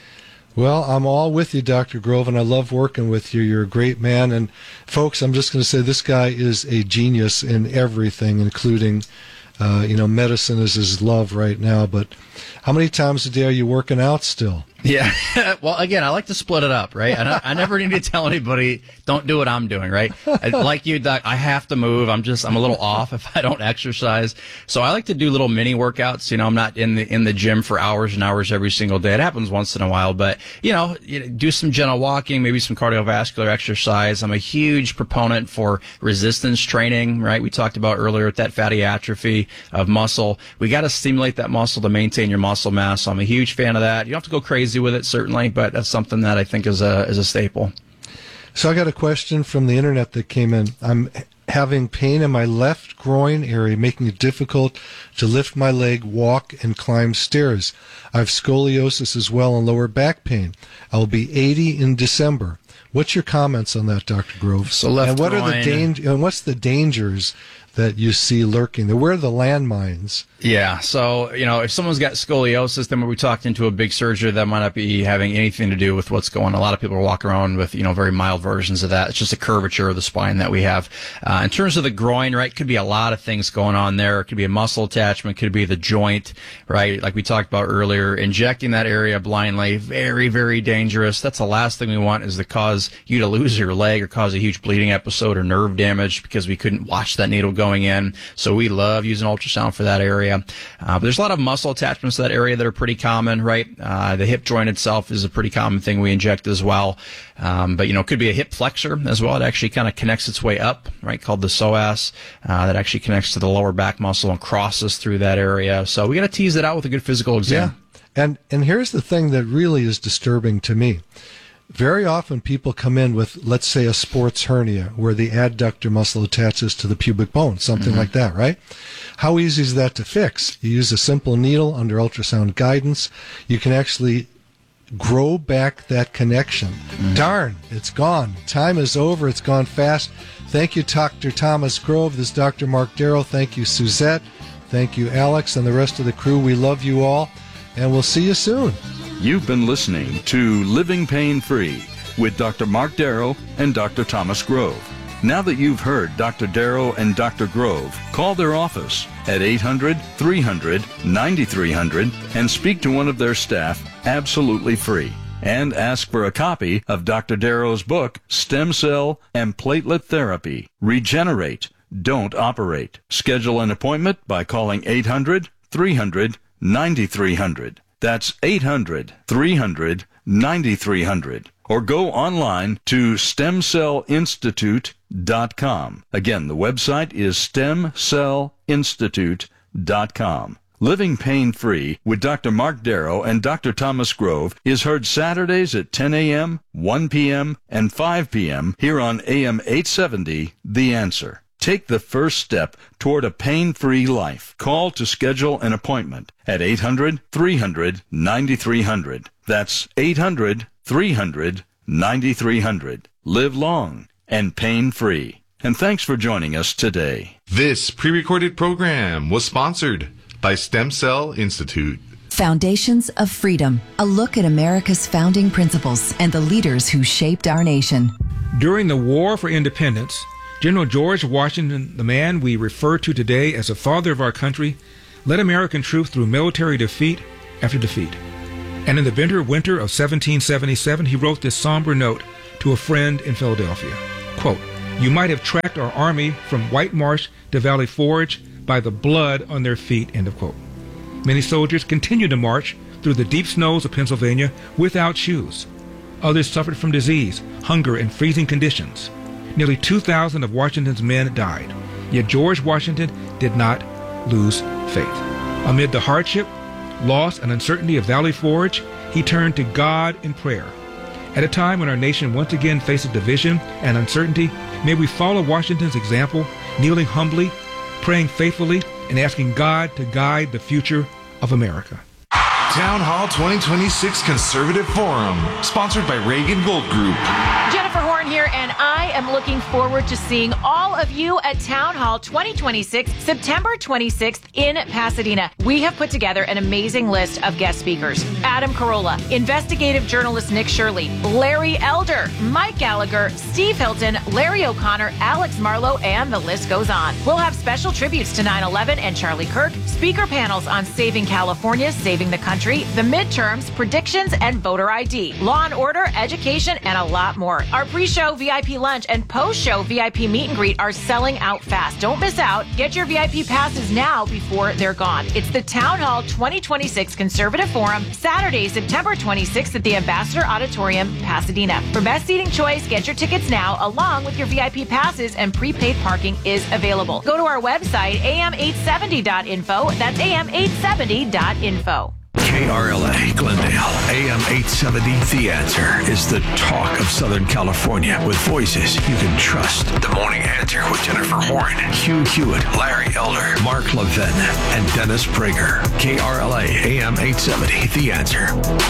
Well, I'm all with you, Doctor Grove, and I love working with you. You're a great man. And, folks, I'm just going to say this guy is a genius in everything, including, uh, you know, medicine is his love right now. But how many times a day are you working out still? Yeah. Well, again, I like to split it up, right? I, I never need to tell anybody, don't do what I'm doing, right? I, like you, Doc, I have to move. I'm just, I'm a little off if I don't exercise. So I like to do little mini workouts. You know, I'm not in the, in the gym for hours and hours every single day. It happens once in a while, but, you know, you know, do some gentle walking, maybe some cardiovascular exercise. I'm a huge proponent for resistance training, right? We talked about earlier with that fatty atrophy of muscle. We got to stimulate that muscle to maintain your muscle mass. So I'm a huge fan of that. You don't have to go crazy with it, certainly, but that's something that I think is a is a staple. So I got a question from the internet that came in. I'm having pain in my left groin area, making it difficult to lift my leg, walk, and climb stairs. I have scoliosis as well and lower back pain. I will be eighty in December. What's your comments on that, Doctor Grove? So left and what groin. are the dang- and what's the dangers that you see lurking there? Where are the landmines? Yeah, so, you know, if someone's got scoliosis, then we talked into a big surgery that might not be having anything to do with what's going on. A lot of people are walking around with, you know, very mild versions of that. It's just a curvature of the spine that we have. Uh, in terms of the groin, right, could be a lot of things going on there. It could be a muscle attachment, could be the joint, right, like we talked about earlier. Injecting that area blindly, very, very dangerous. That's the last thing we want, is to cause you to lose your leg or cause a huge bleeding episode or nerve damage because we couldn't watch that needle going in. So we love using ultrasound for that area. Uh, but there's a lot of muscle attachments to that area that are pretty common, right? Uh, the hip joint itself is a pretty common thing we inject as well. Um, but, you know, it could be a hip flexor as well. It actually kind of connects its way up, right, called the psoas. Uh, that actually connects to the lower back muscle and crosses through that area. So we got to tease it out with a good physical exam. Yeah. And, and here's the thing that really is disturbing to me. Very often people come in with, let's say, a sports hernia where the adductor muscle attaches to the pubic bone, something mm-hmm. like that, right? How easy is that to fix? You use a simple needle under ultrasound guidance. You can actually grow back that connection. Mm-hmm. Darn, it's gone. Time is over. It's gone fast. Thank you, Doctor Thomas Grove. This is Doctor Mark Darrow. Thank you, Suzette. Thank you, Alex, and the rest of the crew. We love you all, and we'll see you soon. You've been listening to Living Pain Free with Doctor Mark Darrow and Doctor Thomas Grove. Now that you've heard Doctor Darrow and Doctor Grove, call their office at eight hundred, three hundred, ninety-three hundred and speak to one of their staff absolutely free. And ask for a copy of Doctor Darrow's book, Stem Cell and Platelet Therapy. Regenerate. Don't operate. Schedule an appointment by calling eight hundred, three hundred, ninety-three hundred. That's eight hundred, three hundred, ninety-three hundred. or go online to stem cell institute dot com. Again, the website is stem cell institute dot com. Living Pain-Free with Doctor Mark Darrow and Doctor Thomas Grove is heard Saturdays at ten a.m., one p.m., and five p.m. here on A M eight seventy, The Answer. Take the first step toward a pain-free life. Call to schedule an appointment at eight hundred, three hundred, ninety-three hundred. That's eight hundred, three hundred, ninety-three hundred. Live long and pain-free. And thanks for joining us today. This pre-recorded program was sponsored by Stem Cell Institute. Foundations of Freedom, a look at America's founding principles and the leaders who shaped our nation. During the War for Independence, General George Washington, the man we refer to today as the father of our country, led American troops through military defeat after defeat. And in the bitter winter of seventeen seventy-seven, he wrote this somber note to a friend in Philadelphia. Quote, "You might have tracked our army from White Marsh to Valley Forge by the blood on their feet," end of quote. Many soldiers continued to march through the deep snows of Pennsylvania without shoes. Others suffered from disease, hunger, and freezing conditions. Nearly two thousand of Washington's men died. Yet George Washington did not lose faith. Amid the hardship, loss, and uncertainty of Valley Forge, he turned to God in prayer. At a time when our nation once again faces division and uncertainty, may we follow Washington's example, kneeling humbly, praying faithfully, and asking God to guide the future of America. Town Hall twenty twenty-six Conservative Forum, sponsored by Reagan Gold Group. Jennifer Horn here, and I am looking forward to seeing all of you at Town Hall twenty twenty-six, September twenty-sixth in Pasadena. We have put together an amazing list of guest speakers. Adam Carolla, investigative journalist Nick Shirley, Larry Elder, Mike Gallagher, Steve Hilton, Larry O'Connor, Alex Marlowe, and the list goes on. We'll have special tributes to nine eleven and Charlie Kirk, speaker panels on saving California, saving the country, the midterms, predictions, and voter I D, law and order, education, and a lot more. Our pre-show V I P lunch and post-show V I P meet and greet are selling out fast. Don't miss out. Get your V I P passes now before they're gone. It's the Town Hall twenty twenty-six Conservative Forum, Saturday, September twenty-sixth at the Ambassador Auditorium, Pasadena. For best seating choice, get your tickets now, along with your V I P passes, and prepaid parking is available. Go to our website, A M eight seventy dot info. That's A M eight seventy dot info. K R L A Glendale, A M eight seventy, The Answer is the talk of Southern California with voices you can trust. The Morning Answer with Jennifer Horn, Hugh Hewitt, Larry Elder, Mark Levin, and Dennis Prager. K R L A, A M eight seventy, The Answer.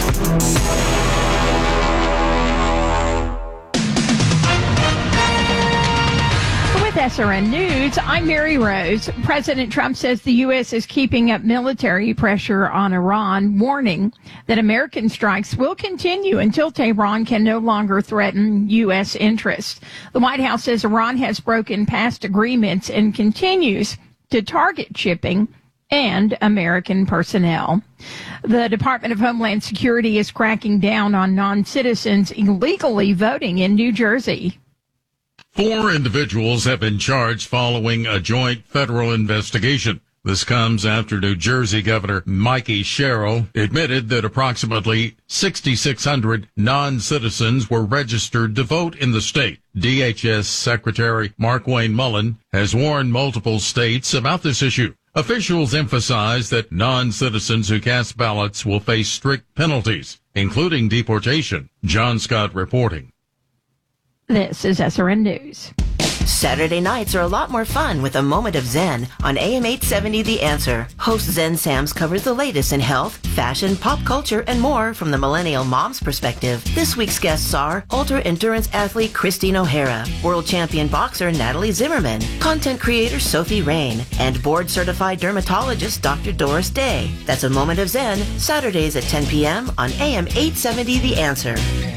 With S R N News, I'm Mary Rose. President Trump says the U S is keeping up military pressure on Iran, warning that American strikes will continue until Tehran can no longer threaten U S interests. The White House says Iran has broken past agreements and continues to target shipping and American personnel. The Department of Homeland Security is cracking down on non-citizens illegally voting in New Jersey. Four individuals have been charged following a joint federal investigation. This comes after New Jersey Governor Mikey Sherrill admitted that approximately sixty-six hundred non-citizens were registered to vote in the state. D H S Secretary Markwayne Mullin has warned multiple states about this issue. Officials emphasize that non-citizens who cast ballots will face strict penalties, including deportation. John Scott reporting. This is S R N News. Saturday nights are a lot more fun with a moment of Zen on A M eight seventy The Answer. Host Zen Sams covers the latest in health, fashion, pop culture, and more from the millennial mom's perspective. This week's guests are ultra-endurance athlete Christine O'Hara, world champion boxer Natalie Zimmerman, content creator Sophie Rain, and board-certified dermatologist Doctor Doris Day. That's a moment of Zen, Saturdays at ten p.m. on A M eight seventy The Answer.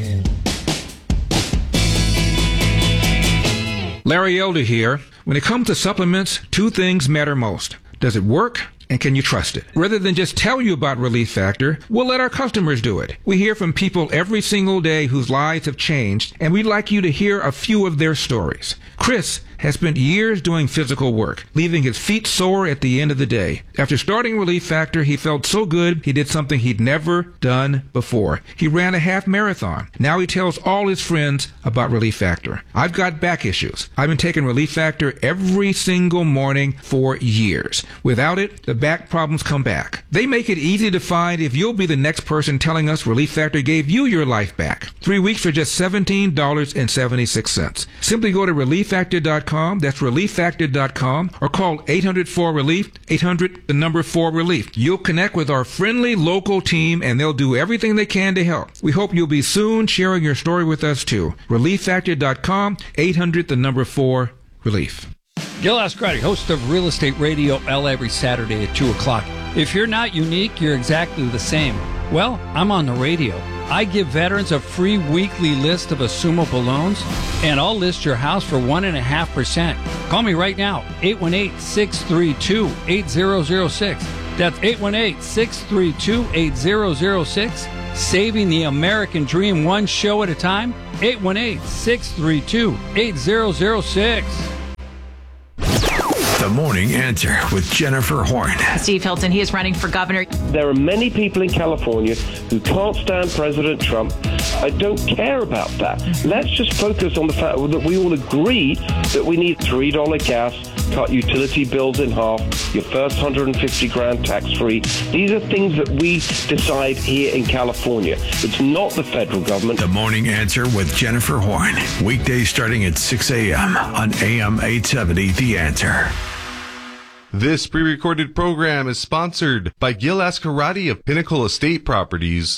Larry Elder here. When it comes to supplements, two things matter most. Does it work? And can you trust it? Rather than just tell you about Relief Factor, we'll let our customers do it. We hear from people every single day whose lives have changed, and we'd like you to hear a few of their stories. Chris has spent years doing physical work, leaving his feet sore at the end of the day. After starting Relief Factor, he felt so good he did something he'd never done before. He ran a half marathon. Now he tells all his friends about Relief Factor. I've got back issues. I've been taking Relief Factor every single morning for years. Without it, the back problems come back. They make it easy to find if you'll be the next person telling us Relief Factor gave you your life back. Three weeks for just seventeen dollars and seventy-six cents. Simply go to relief factor dot com. That's relief factor dot com, or call eight hundred four relief, eight hundred the number four relief. You'll connect with our friendly local team and they'll do everything they can to help. We hope you'll be soon sharing your story with us too. relief factor dot com, eight hundred the number four relief. Gil Ascarati, host of Real Estate Radio L A every Saturday at two o'clock. If you're not unique, you're exactly the same. Well, I'm on the radio. I give veterans a free weekly list of assumable loans, and I'll list your house for one point five percent. Call me right now, eight one eight, six three two, eight zero zero six. That's eight one eight, six three two, eight zero zero six. Saving the American dream one show at a time, eight one eight, six three two, eight zero zero six. The Morning Answer with Jennifer Horn. Steve Hilton, he is running for governor. There are many people in California who can't stand President Trump. I don't care about that. Let's just focus on the fact that we all agree that we need three dollars gas, cut utility bills in half, your first one hundred fifty grand tax-free. These are things that we decide here in California. It's not the federal government. The Morning Answer with Jennifer Horn. Weekdays starting at six a.m. on A M eight seventy, The Answer. This pre-recorded program is sponsored by Gil Ascarati of Pinnacle Estate Properties.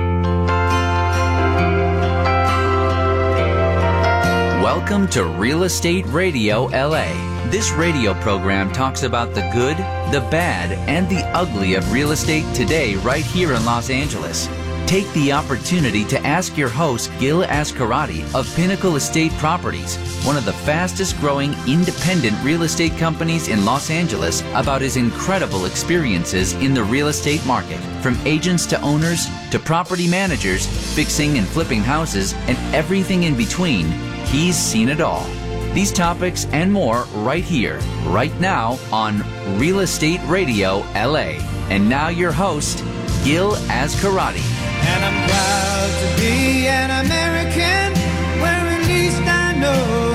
Welcome to Real Estate Radio L A. This radio program talks about the good, the bad, and the ugly of real estate today right here in Los Angeles. Take the opportunity to ask your host, Gil Ascarati of Pinnacle Estate Properties, one of the fastest growing independent real estate companies in Los Angeles, about his incredible experiences in the real estate market. From agents to owners to property managers, fixing and flipping houses, and everything in between, he's seen it all. These topics and more right here, right now on Real Estate Radio L A. And now your host, Gil Ascarati. And I'm proud to be an American, where at least I know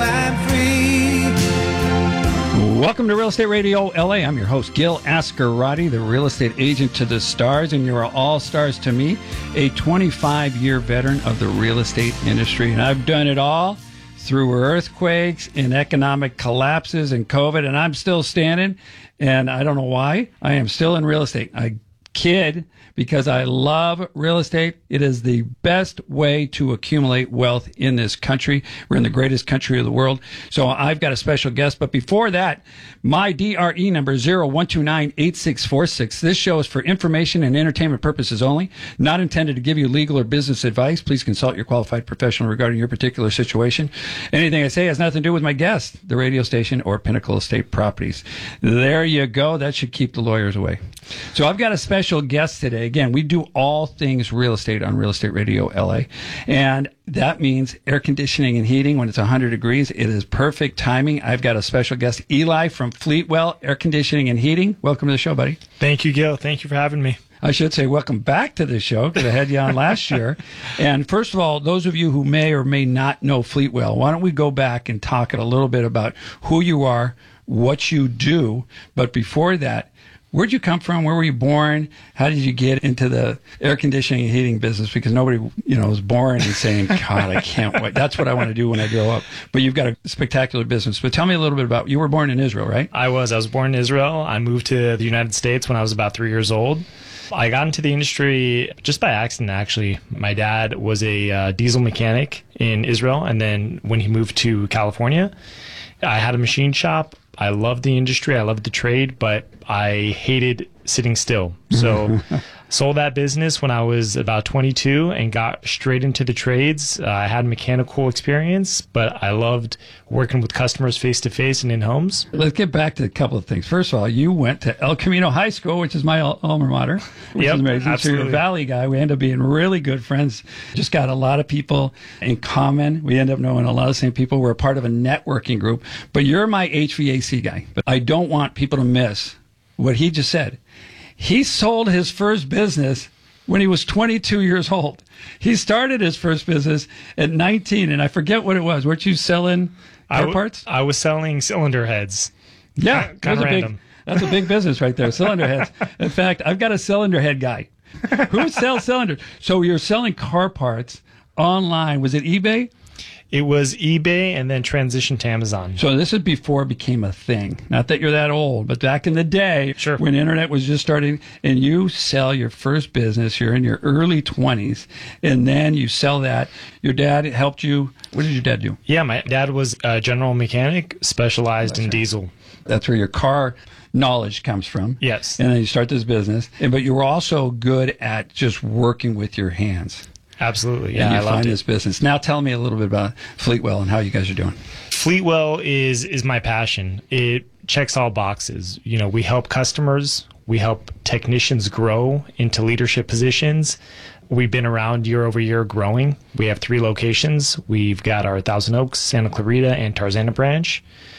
I'm free. Welcome to Real Estate Radio L A. I'm your host, Gil Ascarati, the real estate agent to the stars, and you're all stars to me, a twenty-five year veteran of the real estate industry. And I've done it all through earthquakes and economic collapses and COVID, and I'm still standing, and I don't know why. I am still in real estate. I kid because I love real estate. It is the best way to accumulate wealth in this country. We're in the greatest country of the world. So I've got a special guest. But before that, my D R E number is zero one two nine, eight six four six. This show is for information and entertainment purposes only, not intended to give you legal or business advice. Please consult your qualified professional regarding your particular situation. Anything I say has nothing to do with my guest, the radio station, or Pinnacle Estate Properties. There you go. That should keep the lawyers away. So I've got a special guest today. Again, we do all things real estate on Real Estate Radio L A. And that means air conditioning and heating when it's one hundred degrees. It is perfect timing. I've got a special guest, Eli from Fleetwell Air Conditioning and Heating. Welcome to the show, buddy. Thank you, Gil. Thank you for having me. I should say welcome back to the show because I had you on last year. And first of all, those of you who may or may not know Fleetwell, why don't we go back and talk a little bit about who you are, what you do. But before that, where'd you come from? Where were you born? How did you get into the air conditioning and heating business? Because nobody, you know, was born and saying, God, I can't wait. That's what I want to do when I grow up. But you've got a spectacular business. But tell me a little bit about, you were born in Israel, right? I was. I was born in Israel. I moved to the United States when I was about three years old. I got into the industry just by accident, actually. My dad was a uh, diesel mechanic in Israel. And then when he moved to California, I had a machine shop. I loved the industry. I loved the trade, but I hated sitting still. So sold that business when I was about twenty-two and got straight into the trades. Uh, I had mechanical experience, but I loved working with customers face to face and in homes. Let's get back to a couple of things. First of all, you went to El Camino High School, which is my al- alma mater, which Yep, is amazing. absolutely. So you're a Valley guy. We end up being really good friends. Just got a lot of people in common. We end up knowing a lot of the same people. We're a part of a networking group. But you're my H V A C guy. But I don't want people to miss what he just said. He sold his first business when he was twenty-two years old. He started his first business at nineteen, and I forget what it was. Weren't you selling I car w- parts? I was selling cylinder heads. Yeah, Kind that's of a big, random. that's a big business right there. Cylinder heads. In fact, I've got a cylinder head guy who sells cylinders. So you're selling car parts online. Was it eBay? It was eBay and then transitioned to Amazon. So this is before it became a thing. Not that you're that old, but back in the day, Sure. when internet was just starting, and you sell your first business, you're in your early twenties, and then you sell that. Your dad helped you. What did your dad do? Yeah, my dad was a general mechanic, specialized in diesel. That's where your car knowledge comes from. Yes. And then you start this business. And, but you were also good at just working with your hands. Absolutely. And Yeah, you I find loved this it. business. Now tell me a little bit about Fleetwell and how you guys are doing. Fleetwell is is my passion. It checks all boxes. You know, we help customers, we help technicians grow into leadership positions. We've been around year over year growing. We have three locations. We've got our Thousand Oaks, Santa Clarita, and Tarzana branch.